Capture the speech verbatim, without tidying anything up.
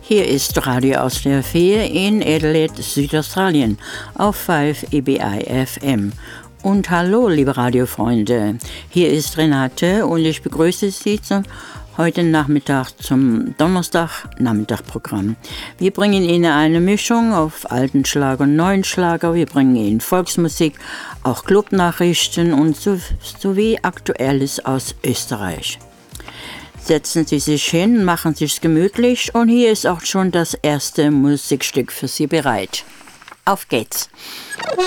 Hier ist Radio aus der vier in Adelaide, Südaustralien auf fünf E B I F M. Und hallo, liebe Radiofreunde, hier ist Renate und ich begrüße Sie zum heute Nachmittag zum Donnerstag-Nachmittag-Programm. Wir bringen Ihnen eine Mischung auf alten Schlager und neuen Schlager. Wir bringen Ihnen Volksmusik, auch Clubnachrichten und so, sowie Aktuelles aus Österreich. Setzen Sie sich hin, machen Sie es gemütlich und hier ist auch schon das erste Musikstück für Sie bereit. Auf geht's!